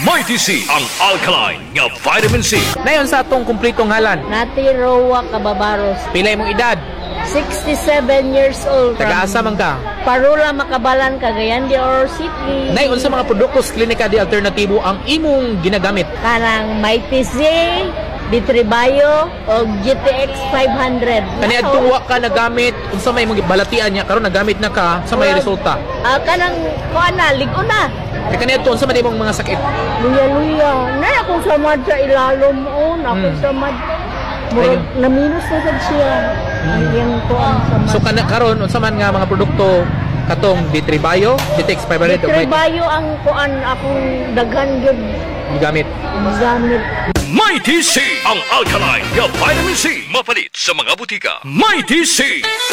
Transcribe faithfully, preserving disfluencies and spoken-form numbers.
Mighty C ang alkaline nga vitamin C. Nayon sa atong kumpletong ngalan. Nati Roa Cababaros, Pilay mong edad. sixty-seven years old. Taga-asa man ka. Parula Makabalan, Cagayan de Oro City. Nayon sa mga produkto sa Klinika di Alternatibo ang imong ginagamit. Kanang Mighty Z, Bitribayo, o G T X five hundred. Kani adtong wa ka nagamit unsa may imong balatian niya karon nagamit na ka sa may resulta. Ah, kanang kuan na, ligo na. Kay kani adto unsa man imong mga sakit. Luya-luya. Na akong samad sa ilalom o, na akong Hmm. samad. Murag, Ayun. na-minus na sad siya. Ang yung kuan samad. So kana karon unsa man nga mga produkto katong Bitribayo, G T X five hundred o may Bitribayo ang kuan akong daghan gyud gigamit. gamit. Mighty C ang alkaline nga vitamin C. Mapalit sa mga butika. Mighty C.